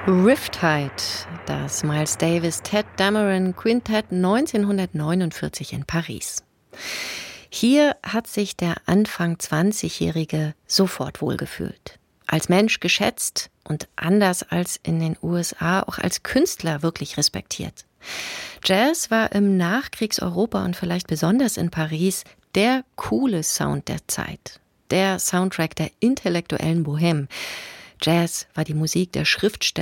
Riptide, das Miles Davis Ted Dameron Quintett 1949 in Paris. Hier hat sich der Anfang 20-Jährige sofort wohlgefühlt. Als Mensch geschätzt und anders als in den USA auch als Künstler wirklich respektiert. Jazz war im Nachkriegseuropa und vielleicht besonders in Paris der coole Sound der Zeit. Der Soundtrack der intellektuellen Bohème. Jazz war die Musik der Schriftsteller